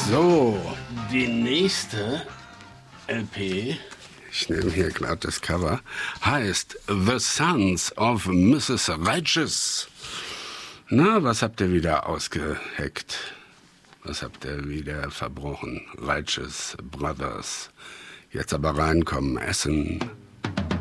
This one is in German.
So, die nächste LP, ich nehme hier gerade das Cover, heißt The Sons of Mrs. Righteous. Na, was habt ihr wieder ausgeheckt? Was habt ihr wieder verbrochen? Righteous Brothers. Jetzt aber reinkommen, essen.